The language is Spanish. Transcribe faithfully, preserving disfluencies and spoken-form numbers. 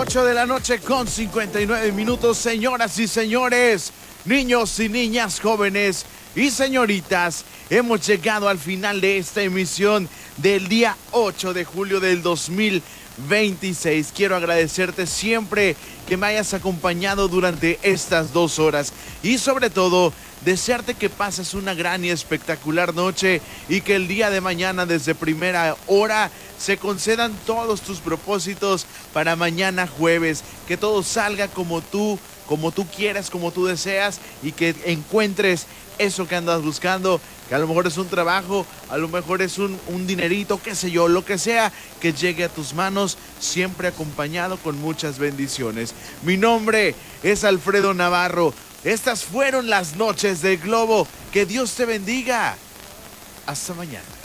ocho de la noche con cincuenta y nueve minutos, señoras y señores, niños y niñas, jóvenes y señoritas, hemos llegado al final de esta emisión del día ocho de julio del dos mil veintiséis. Quiero agradecerte siempre que me hayas acompañado durante estas dos horas y sobre todo desearte que pases una gran y espectacular noche y que el día de mañana desde primera hora se concedan todos tus propósitos para mañana jueves, que todo salga como tú, como tú quieras, como tú deseas y que encuentres eso que andas buscando, que a lo mejor es un trabajo, a lo mejor es un, un dinerito, qué sé yo, lo que sea, que llegue a tus manos, siempre acompañado con muchas bendiciones. Mi nombre es Alfredo Navarro. Estas fueron las noches del Globo. Que Dios te bendiga. Hasta mañana.